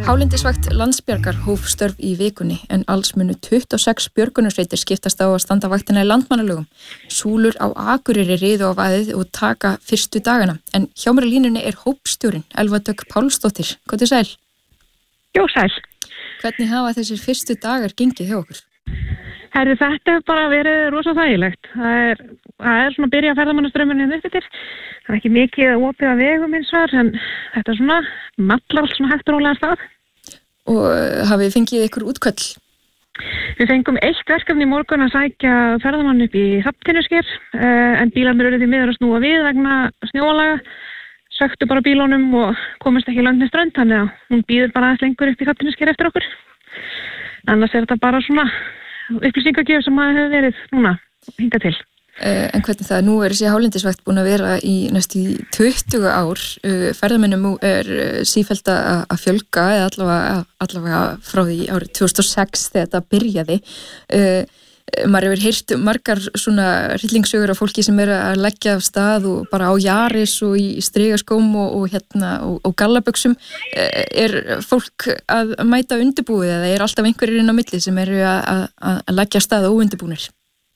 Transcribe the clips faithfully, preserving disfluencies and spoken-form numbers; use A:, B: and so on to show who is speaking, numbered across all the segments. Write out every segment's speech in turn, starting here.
A: Hálendisvakt Landsbjargar hóf störf í vikunni en alls munu tuttugu og sex björgunarsveitir skiptast á að standa vaktina í landmannalögum. Súlur á Akureyri riðu á vaðið og taka fyrstu dagana. En hjá mér á línunni er hópstjórinn Elva Dögg Pálsdóttir. Góðir sæl.
B: Jó, sæl.
A: Hvernig hafa þessir fyrstu dagar gengið hjá okkur?
B: Herri, þetta hefur bara verið rosa þægilegt. Það er, það er svona að byrja að ferðamannaströmmunni upp yfir. Það er ekki mikið opið að vegum eins og en þetta er svona mallar allt svona hægt og rólega stað.
A: Og hafið fengið ykkur útköll?
B: Við fengum eitt verkefni í morgun að sækja ferðamann upp í Hrafntinnusker en bílarnir eru því miður að snúa við vegna snjóalaga. Söktu bara bílunum og komist ekki langt með strönd, þannig að hún býður bara aðeins lengur upp í Hrafntinnusker eftir okkur. Annars er þetta bara svona upplýsingagjöf sem maður hefur verið núna hingað til.
A: Uh, en hvernig það, nú er þessi hálendisvakt búin að vera í næstu tuttugu ár, uh, ferðamönnum er uh, sífellt að fjölga eða allavega, allavega frá því árið tvö þúsund og sex þegar þetta byrjaði. Uh, maður hefur heyrt margar svona hryllingssögur af fólki sem er að leggja af stað og bara á jaris og í strigaskóm og, og, hérna, og, og gallaböksum. Uh, er fólk að mæta undirbúið eða er alltaf einhverjir inn á milli sem eru að, að, að leggja af stað óundirbúnir?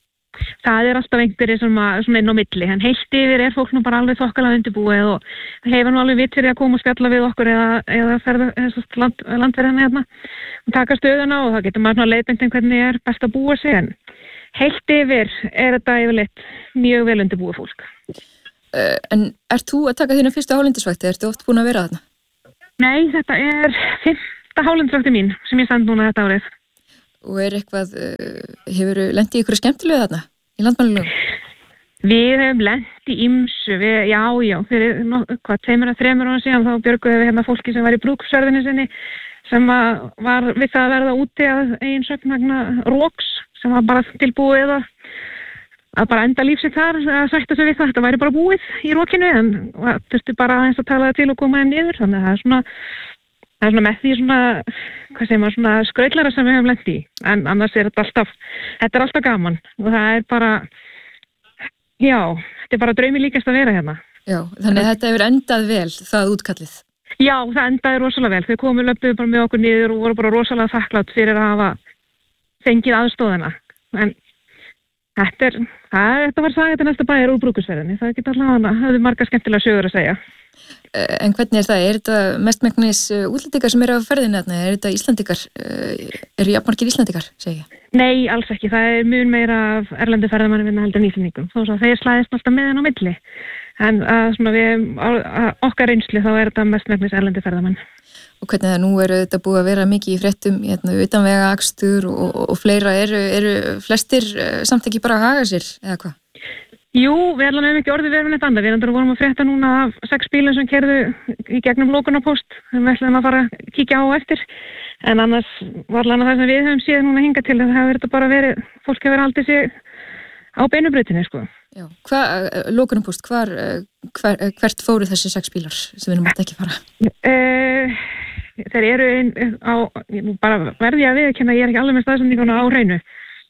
B: Það er alltaf einhverjir sem að, svona inn á milli, en heilt yfir er fólk nú bara alveg þokkalega undirbúið og hefur nú alveg vitt fyrir að koma og spjalla við okkur eða, eða ferða land, landverðina hérna og taka stöðuna og það getur maður svona leiðbeint um hvernig er best að búa sig, en heilt yfir er þetta yfirleitt mjög vel undirbúið fólk.
A: Uh, en ert þú að taka þína fyrstu hálendisvakti? Ertu oft búin að vera þarna?
B: Nei, þetta er fimmta hálendisvakti mín sem ég stend núna þetta árið.
A: Og er eitthvað, hefur lent í ykkur skemmtilegu þarna í landmannalögum?
B: Við hefum lent í ýmsu, við, já, já, fyrir no, hvað, tveimur að þremur ára síðan þá björguðum við hérna fólki sem var í brúðkaupsferðinni sinni sem var við það að verða úti að eigin sögn vegna roks sem var bara tilbúið að, að bara enda lífsitt þar, að sætta sig við það, þetta væri bara búið í rokinu en þurfti bara eins að tala það til og koma þeim niður, þannig að það er svona Það er svona með því svona, hvað segir maður, svona skrautlara sem við höfum lent í. En annars er þetta alltaf, þetta er alltaf gaman. Og það er bara, já, þetta er bara draumi líkast að vera hérna.
A: Já, þannig að þetta hefur endað vel, það útkallið.
B: Já, það endaði rosalega vel. Þau komu löpuðu bara með okkur niður og voru bara rosalega þakklátt fyrir að hafa fengið aðstóðina. En þetta er, það, þetta var sagði þetta næsta bæjar úr brúðkaupsferðinni. Það geta allavega, það hefur margar skemmtilega sögur að segja.
A: En hvernig er það? Er þetta mestmegnis útlendingar sem eru á ferðinni þarna? Er þetta Íslandingar? Eru jafnmargir Íslandingar, segi ég?
B: Nei, alls ekki. Það er mun meira af erlendu ferðamannum en heldur en Íslandingum. Þó svo þeir slæðist alltaf með henn á milli. En að, svona, við, að okkar reynslu þá er þetta mestmegnis erlendu ferðamann.
A: Og hvernig það nú eru þetta búið að vera mikið í fréttum, hérna, utanvega akstur og, og, og fleira, eru, eru flestir samt ekki bara að haga sér, eða hvað?
B: Jú, við allan hefum ekki orðið verið neitt annað. Við endur vorum að frétta núna af sex bílum sem keyrðu í gegnum Lókunarpost sem við ætlum að fara að kíkja á eftir. En annars var allan það sem við höfum séð núna hingað til að það hefur þetta bara verið, fólk hefur aldrei séð á beinubrautinni, sko. Já,
A: hvað, Lókunarpost, hvar, hver, hvert fóru þessi sex bílar sem við nú mátt ekki fara?
B: Uh, þeir eru ein, á, bara verði að viðurkenna, ég er ekki alveg með staðsendinguna á hreinu.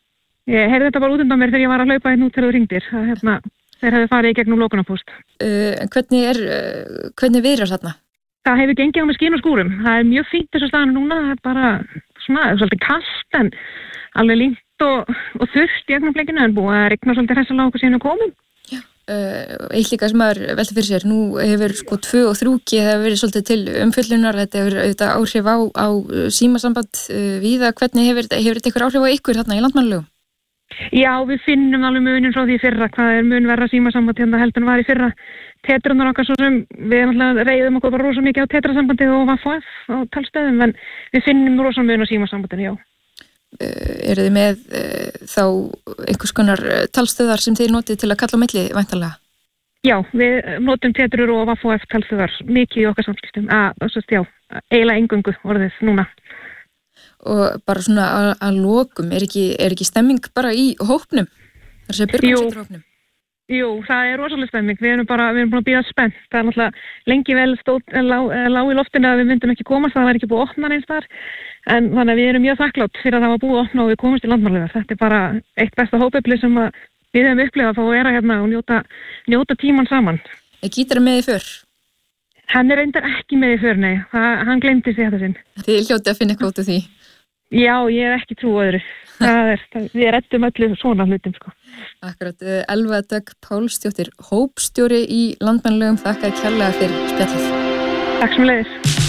B: Ég heyrði þetta bara út undan mér þegar ég var að hlaupa hérna út þegar þú hringdir. Hérna, þeir hefði farið í gegnum Lókunarpost.
A: Uh, hvernig er, uh, hvernig viðrar þarna?
B: Það hefur gengið á með skín og skúrum. Það er mjög fínt þessu staðan núna. Það er bara svona, það er svolítið kalt en alveg línt og, og þurft í augnablikinu en búið að rigna svolítið hressilega okkur síðan og komum.
A: Já. Uh, eitt líka sem maður velta fyrir sér. Nú hefur sko tvö og þrúki það hefur verið svolítið til umfjöllunar. Þetta hefur auðvitað áhrif á, á símasamband uh, víða. Hvernig hefur, hefur þetta ykkur áhrif á ykkur þarna í landmannalögum?
B: Já, við finnum alveg munin frá því fyrra, hvað er mun verra símasamband hérna heldur en var í fyrra. Tetrunar okkar svo sem, við náttúrulega reyðum okkur bara rosa mikið á tetrasambandi og V F F á talstöðum, en við finnum rosa mun á símasambandinu, já.
A: Uh, eru þið með uh, þá einhvers konar talstöðar sem þið notið til að kalla á milli væntanlega?
B: Já, við notum tetrur og V F F talstöðar mikið í okkar samskiptum, að, já, eiginlega eingöngu orðið núna.
A: Og bara svona að, að lokum, er ekki, er ekki stemming bara í hópnum? Það er að segja björgunarsveitarhópnum.
B: Jú, það er rosalega stemming. Við erum bara, við erum búin að bíða spennt. Það er náttúrulega lengi vel stóð, lá, lá í loftinu að við myndum ekki komast, það var ekki búið að opna neins þar. En þannig að við erum mjög þakklátt fyrir að það var búið að opna og við komumst í landmannalögur. Þetta er bara eitt besta hópefli sem við hefum upplifað að fá að vera hérna og njóta, njóta tíman saman.
A: Er gítarinn með í för?
B: Hann er reyndar ekki með í för, nei. Það, hann gleymdi sig þetta sinn.
A: Þið hljótið að finna eitthvað út af því.
B: Já, ég er ekki trú öðru. Það er, það, við rettum öllu svona hlutum, sko.
A: Akkurat. Elva Dögg Pálsdóttir, hópstjóri í Landmannalaugum, þakka kærlega fyrir spjallið.
B: Takk sem leiðis.